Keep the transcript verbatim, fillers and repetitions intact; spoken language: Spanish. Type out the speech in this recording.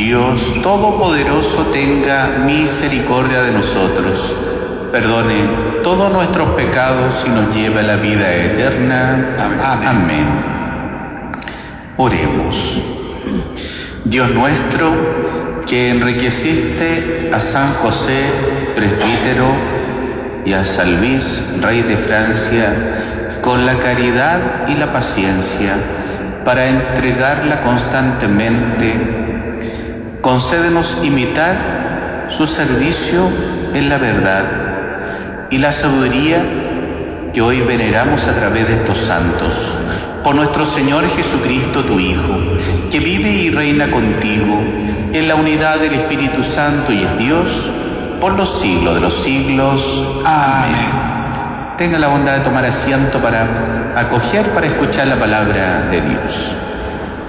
Dios Todopoderoso tenga misericordia de nosotros, perdone todos nuestros pecados y nos lleve a la vida eterna. Amén. Amén. Oremos. Dios nuestro, que enriqueciste a San José, presbítero, y a San Luis, rey de Francia, con la caridad y la paciencia, para entregarla constantemente, concédenos imitar su servicio en la verdad y la sabiduría que hoy veneramos a través de estos santos. Por nuestro Señor Jesucristo, tu Hijo, que vive y reina contigo en la unidad del Espíritu Santo y es Dios por los siglos de los siglos. Amén. Tenga la bondad de tomar asiento para acoger, para escuchar la palabra de Dios.